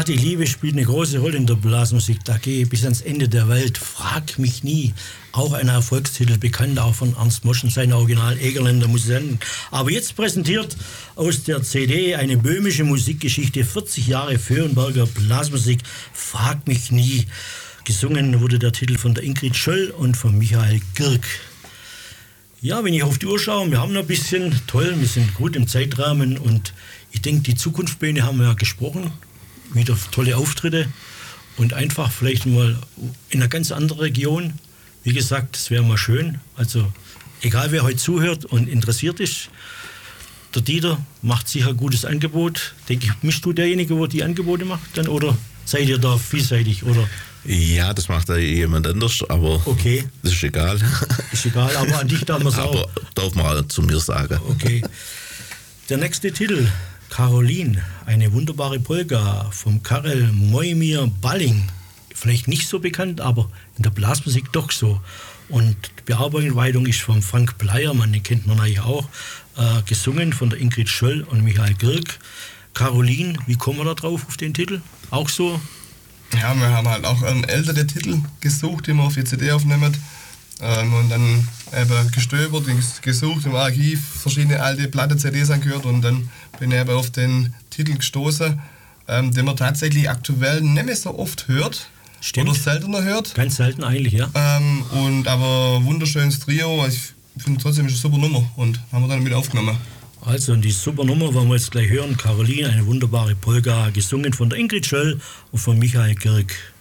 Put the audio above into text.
die Liebe spielt eine große Rolle in der Blasmusik. Da gehe ich bis ans Ende der Welt. Frag mich nie. Auch ein Erfolgstitel, bekannt auch von Ernst Mosch und seine Original Egerländer Musikanten. Aber jetzt präsentiert aus der CD eine böhmische Musikgeschichte, 40 Jahre Föhrenberger Blasmusik. Frag mich nie. Gesungen wurde der Titel von der Ingrid Schöll und von Michael Girk. Ja, wenn ich auf die Uhr schaue, wir haben noch ein bisschen, toll, wir sind gut im Zeitrahmen und ich denke, die Zukunftspläne haben wir ja gesprochen, wieder tolle Auftritte und einfach vielleicht mal in eine ganz andere Region. Wie gesagt, das wäre mal schön, also egal wer heute zuhört und interessiert ist, der Dieter macht sicher ein gutes Angebot. Denke ich, bist du derjenige, der die Angebote macht dann oder seid ihr da vielseitig oder? Ja, das macht ja jemand anders, aber okay. Das ist egal. Ist egal, aber an dich darf man es auch. Aber darf man auch zu mir sagen. Okay. Der nächste Titel, Caroline, eine wunderbare Polka vom Karel Moimir Balling. Vielleicht nicht so bekannt, aber in der Blasmusik doch so. Und die Bearbeitung ist von Frank Bleiermann, den kennt man eigentlich auch, gesungen von der Ingrid Schöll und Michael Girk. Caroline, wie kommen wir da drauf auf den Titel? Auch so? Ja, wir haben halt auch ältere Titel gesucht, die wir auf die CD aufnehmen. Und dann eben gestöbert, gesucht im Archiv, verschiedene alte Platte-CDs angehört und dann bin ich eben auf den Titel gestoßen, den man tatsächlich aktuell nicht mehr so oft hört. Stimmt. Oder seltener hört. Ganz selten eigentlich, ja. Aber wunderschönes Trio. Ich finde trotzdem ist eine super Nummer und haben wir dann mit aufgenommen. Also, und die super Nummer wollen wir jetzt gleich hören. Caroline, eine wunderbare Polka, gesungen von der Ingrid Schöll und von Michael Girk.